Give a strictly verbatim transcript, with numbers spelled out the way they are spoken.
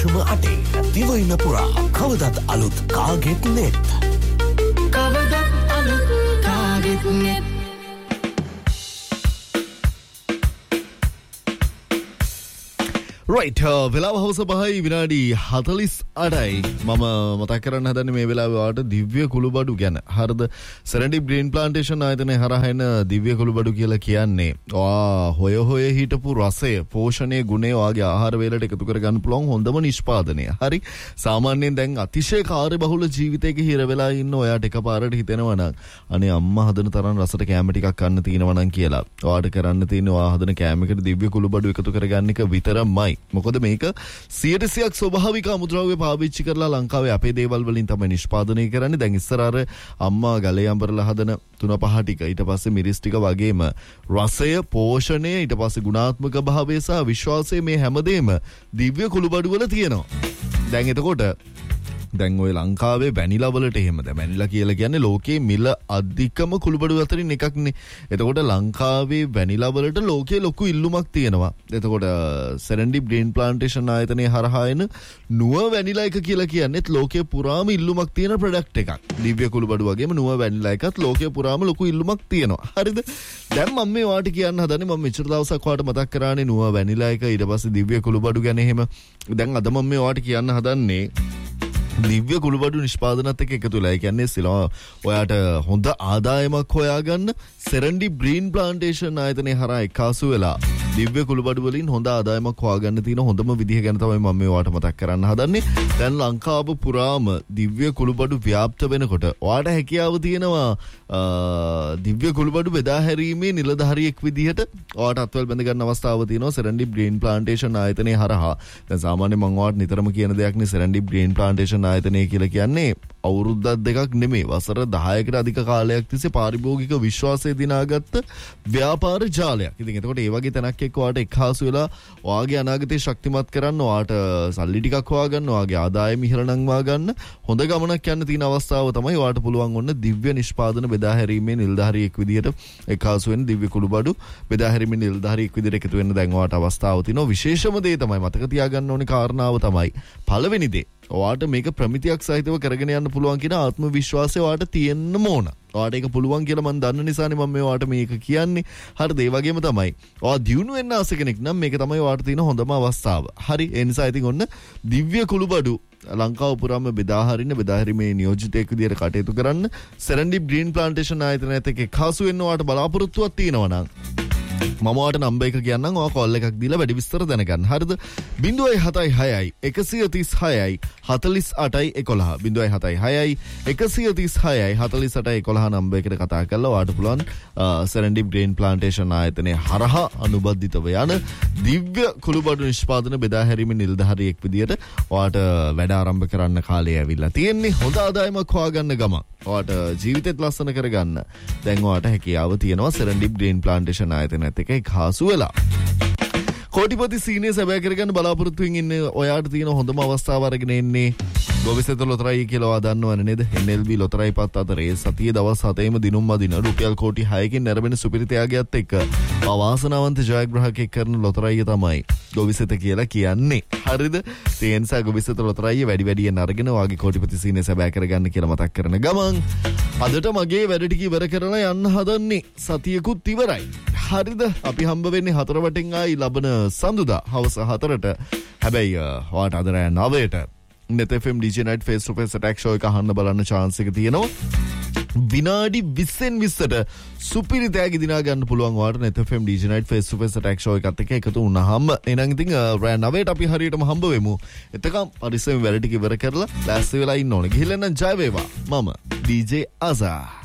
මධ්‍යම අටේ දිවයින පුරා කවදත් අලුත් කාගෙත් නෙත්. කවදත් අලුත් කාගෙත් නෙත්. රයිට් වෙලාව හවස පහයි විනාඩි හතලිස් අටයි. මම මතක් කරන්න හදන්නේ මේ වෙලාවේ ඔයාලට දිව්‍ය කුළුබඩු ගැන. හරිද? සෙරෙන්ඩිප් ග්‍රීන් ප්ලාන්ටේෂන් ආයතනයේ හරහා එන දිව්‍ය කුළුබඩු කියලා කියන්නේ ඔයා හොය හොය හිටපු රසය, පෝෂණයේ ගුණය ඔයාගේ ආහාර වේලට එකතු කරගන්න පුළුවන් හොඳම නිෂ්පාදනය. හරි? සාමාන්‍යයෙන් දැන් අතිශය කාර්යබහුල ජීවිතයක හිර වෙලා ඉන්න ඔයාට එකපාරට හිතෙනවා නම් අනේ අම්මා හදන තරම් රසට කැම ටිකක් කන්න තියෙනවා නම් කියලා. ඔයාට කරන්න තියෙන්නේ ඔයා හදන කැමයකට දිව්‍ය කුළුබඩු එකතු කරගන්න එක විතරමයි. මොකද මේක සියයට සියයක් ස්වභාවික අමුද්‍රව්‍ය පාවිච්චි කරලා ලංකාවේ අපේ දේවල් වලින් තමයි නිෂ්පාදනය කරන්නේ. දැන් ඉස්සර අර අම්මා ගලේ අඹරලා හදන තුන පහ ටික, ඊට පස්සේ මිරිස් ටික වගේම රසය, පෝෂණය, ඊට පස්සේ ගුණාත්මක භාවය සහ විශ්වාසය මේ හැමදේම දිව්‍ය කුළුබඩු වල තියෙනවා. දැන් එතකොට දැන් ඔය ලංකාවේ වැනිලා වලට එහෙමද? වැනිලා කියලා කියන්නේ ලෝකයේ මිල අධිකම කුළුබඩු අතරින් එකක්නේ. එතකොට ලංකාවේ වැනිලා වලට ලෝකයේ ලොකු ඉල්ලුමක් තියෙනවා. එතකොට සෙරෙන්ඩිප් ග්‍රීන් ප්ලාන්ටේෂන් ආයතනයේ හරහා එන නුව වැනිලා එක කියලා කියන්නේත් ලෝකයේ පුරාම ඉල්ලුමක් තියෙන ප්‍රොඩක්ට් එකක්. දිව්‍ය කුළුබඩු වගේම නුව වැනිලා එකත් ලෝකයේ පුරාම ලොකු ඉල්ලුමක් තියෙනවා. හරිද? දැන් මම මේ වාට කියන්න හදන්නේ මම මෙච්චර දවසක් වාට මතක් කරානේ නුව වැනිලා එක, ඊට පස්සේ දිව්‍ය කුළුබඩු ගැන එහෙම. දැන් අද මම මේ වාට කියන්න හදන්නේ දිව්‍ය කුළුබඩු නිෂ්පාදනත් එක්ක එකතු වෙලා. ඒ කියන්නේ සිලා ඔයාට හොඳ ආදායමක් හොයාගන්න සෙරෙන්ඩිප් ග්‍රීන් ප්ලාන්ටේෂන් ආයතනයේ හරහා එකාසු වෙලා දිව්‍ය කුළුබඩු වලින් හොඳ ආදායමක් හොයාගන්න තියෙන හොඳම විදිහ ගැන තමයි මම මේ ඔයාට මතක් කරන්න හදන්නේ. දැන් ලංකාව පුරාම දිව්‍ය කුළුබඩු ව්‍යාප්ත වෙනකොට ඔයාට හැකියාව තියෙනවා දිව්‍ය කුළුබඩු බෙදා හැරීමේ නිලධාරියෙක් විදිහට ඔයාට අත්වල බැඳ ගන්න අවස්ථාව තියෙනවා සෙරෙන්ඩිප් ග්‍රීන් ප්ලාන්ටේෂන් ආයතනයේ හරහා. දැන් සාමාන්‍යයෙන් මම ඔයාට නිතරම කියන දෙයක් නේ සෙරෙන්ඩිප් ග්‍රීන් ප්ලාන්ටේෂන් ආයතනය කියලා කියන්නේ අවුරුද්දක් දෙකක් නෙමෙයි, වසර දහයකට අධික කාලයක් තිස්සේ පාරිභෝගික විශ්වාසය දිනාගත්ත ව්‍යාපාර ජාලයක්. ඉතින් එතකොට ඒ වගේ තැනක් එක්ක ඔයාට එක්හාසු වෙලා ඔයාගේ අනාගතේ ශක්තිමත් කරන්න, ඔයාට සල්ලි ටිකක් හොයාගන්න, ඔයාගේ ආදායම ඉහළ නංවා ගන්න හොඳ ගමනක් යන්න තියෙන අවස්ථාව තමයි ඔයාට පුළුවන් ඔන්න දිව්‍ය නිෂ්පාදන බෙදා හැරීමේ නිලධාරියෙක් විදියට එක්හාසු වෙන දිව්‍ය කුළුබඩු බෙදා හැරීමේ නිලධාරියෙක් විදියට එකතු වෙන්න දැන් ඔයාට අවස්ථාව තියෙනවා. විශේෂම දේ තමයි මතක තියාගන්න ඕනේ කාරණාව තමයි පළවෙනි දේ. ඔයාට මේක ප්‍රමිතියක් සහිතව කරගෙන යන්න පුළුවන් කියන ආත්ම විශ්වාසය ඔයාට තියෙන්න ඕන. ඔයාට ඒක පුළුවන් කියලා මම දන්න නිසානේ මම මේ ඔයාට මේක කියන්නේ. හරිද? ඒ වගේම තමයි ඔයා දියුණු වෙන්න ආස කෙනෙක් නම් මේක තමයි ඔයාට තියෙන හොඳම අවස්ථාව. හරි? ඒ නිසා ඉතින් ඔන්න දිව්‍ය කුළුබඩු ලංකාව පුරාම බෙදා හරින්න, බෙදා හැරීමේ නියෝජිතයෙක් විදියට කටයුතු කරන්න සෙරෙන්ඩිප් ග්‍රීන් ප්ලාන්ටේෂන් ආයතනයත් එක්ක එක්හාසු වෙන්න ඔයාට බලාපොරොත්තුවක් තියෙනවා නම් මම ඔයාට නම්බර් එක කියන්නම්. ඔයා කෝල් එකක් දීලා වැඩි විස්තර දැනගන්න. හරිද? zero seven six එකසිය තිස් හයයි හතලිස් අටයි එකොළහ. zero seven six එකසිය තිස් හයයි හතලිස් අටයි එකොළහ නම්බර් එකට කතා කරලා ඔයාට පුළුවන් සෙරෙන්ඩිප් ග්‍රීන් ප්ලාන්ටේෂන් ආයතනයේ හරහා අනුබද්ධිතව යන දිව්‍ය කුළුබඩු නිෂ්පාදන බෙදා හැරීමේ නිලධාරියෙක් විදියට ඔයාට වැඩ ආරම්භ කරන්න කාලය ඇවිල්ලා තියෙන්නේ. හොඳ ආදායමක් හොයාගන්න ගම ඔයාට ජීවිතේත් ලස්සන කරගන්න දැන් ඔයාට හැකියාව තියෙනවා සෙරෙන්ඩිප් ග්‍රීන් ප්ලාන්ටේෂන් ආයතනයත් එක්ක එක්හාසු වෙලා. කෝටිපති සීනිය සැබෑ කරගන්න බලාපොරොත්තුවෙන් ඉන්නේ ඔයාට තියෙන හොඳම අවස්ථාව අරගෙන එන්නේ ගොවිසෙත ලොතරැයි කියලා ඔයා දන්නවනේ නේද? එන් එල් බී ලොතරැයි පත් අතරේ සතියේ දවස් හතේම දිනුම් අදින රුපියල් කෝටි හයකින් නැරඹෙන සුපිරි ත්‍යාගයත් එක්ක අවාසනාවන්ත ජයග්‍රාහකයෙක් කරන ලොතරැයිය තමයි ගොවිසෙත කියලා කියන්නේ. හරිද? ඒ නිසා ගොවිසෙත ලොතරැයිය වැඩි වැඩියෙන් අරගෙන ඔයාගේ කෝටිපති සීනිය සැබෑ කරගන්න කියලා මතක් කරන ගමන් අදට මගේ වැඩ ටික ඉවර කරලා යන්න හදන්නේ. සතියකුත් ඉවරයි. හරිද? අපි හම්බ වෙන්නේ හතර වටෙන් ආයි ලබන සඳුදා හවස හතරට. හැබැයි ඔයාට අද රෑ නවයට net f m D J Night face to face attack show එක අහන්න බලන්න chance එක තියෙනවා. විනාඩි විස්සෙන් විස්සට සුපිරි තෑගි දිනා ගන්න පුළුවන් ඔයාට net f m D J Night face to face attack show එකත් එක්ක එකතු වුණාම. එහෙනම් ඉතින් රෑ නවයට අපි හරියටම හම්බ වෙමු. එතකම් පරිස්සමෙන් වැඩ ටික ඉවර කරලා ලෑස්ති වෙලා ඉන්න ඕනේ. ගිහිල්ලා නම් ජය වේවා. මම D J Azar.